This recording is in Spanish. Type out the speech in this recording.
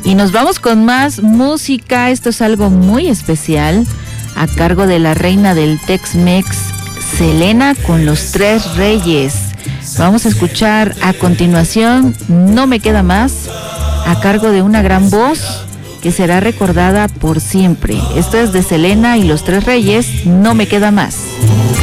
Y nos vamos con más música. Esto es algo muy especial, a cargo de la reina del Tex-Mex, Selena, con Los Tres Reyes. Vamos a escuchar a continuación No Me Queda Más, a cargo de una gran voz que será recordada por siempre. Esto es de Selena y Los Tres Reyes, No Me Queda Más.